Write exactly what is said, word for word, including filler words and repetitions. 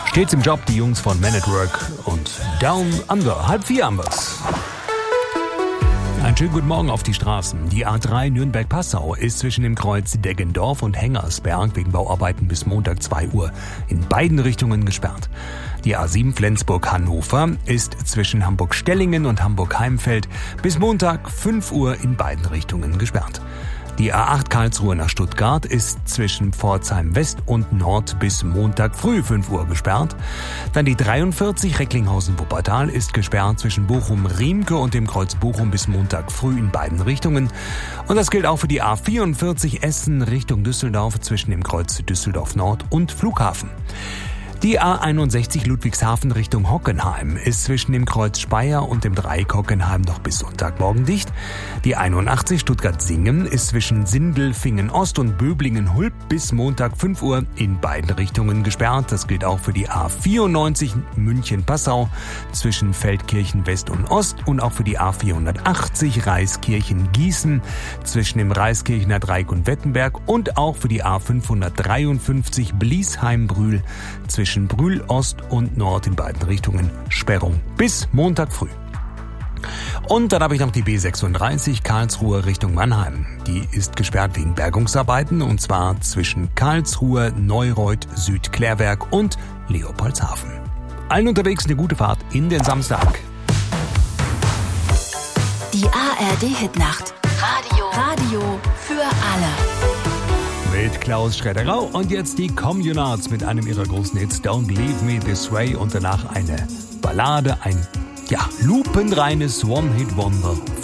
Stets im Job die Jungs von Man at Work und Down Under. Halb vier haben wir's. Einen schönen guten Morgen auf die Straßen. Die A drei Nürnberg-Passau ist zwischen dem Kreuz Deggendorf und Hengersberg wegen Bauarbeiten bis Montag zwei Uhr in beiden Richtungen gesperrt. Die A sieben Flensburg-Hannover ist zwischen Hamburg-Stellingen und Hamburg-Heimfeld bis Montag fünf Uhr in beiden Richtungen gesperrt. Die A acht Karlsruhe nach Stuttgart ist zwischen Pforzheim West und Nord bis Montag früh fünf Uhr gesperrt. Dann die dreiundvierzig Recklinghausen-Wuppertal ist gesperrt zwischen Bochum-Riemke und dem Kreuz Bochum bis Montag früh in beiden Richtungen. Und das gilt auch für die A vierundvierzig Essen Richtung Düsseldorf zwischen dem Kreuz Düsseldorf Nord und Flughafen. Die A einundsechzig Ludwigshafen Richtung Hockenheim ist zwischen dem Kreuz Speyer und dem Dreieck Hockenheim noch bis Sonntagmorgen dicht. Die einundachtzig Stuttgart-Singen ist zwischen Sindelfingen-Ost und Böblingen-Hulb bis Montag fünf Uhr in beiden Richtungen gesperrt. Das gilt auch für die A vierundneunzig München-Passau zwischen Feldkirchen West und Ost und auch für die A vierhundertachtzig Reiskirchen-Gießen zwischen dem Reiskirchener Dreieck und Wettenberg und auch für die A fünfhundertdreiundfünfzig Bliesheim-Brühl zwischen Zwischen Brühl Ost und Nord in beiden Richtungen Sperrung bis Montag früh. Und dann habe ich noch die B sechsunddreißig Karlsruhe Richtung Mannheim. Die ist gesperrt wegen Bergungsarbeiten und zwar zwischen Karlsruhe, Neureuth, Südklärwerk und Leopoldshafen. Allen unterwegs eine gute Fahrt in den Samstag. Die A R D-Hitnacht. Radio. Radio für alle. Mit Klaus Schredderau und jetzt die Communards mit einem ihrer großen Hits Don't Leave Me This Way und danach eine Ballade, ein ja lupenreines One-Hit-Wonder